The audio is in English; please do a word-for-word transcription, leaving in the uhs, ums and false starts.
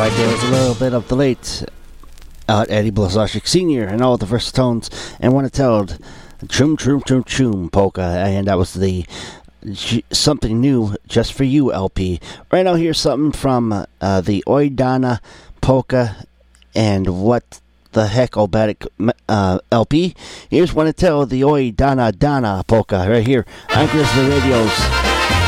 right there was a little bit of the late uh, Eddie Blazonczyk Senior and all the versatones, and want to tell Choom Choom Choom Choom Polka, and that was the Something New Just For You L P. Right now here's something from uh, the Oj Dana Polka and What the Heck Obatic uh, L P. Here's Want to Tell the Oj Dana Dana Polka right here on Grizzly Radio's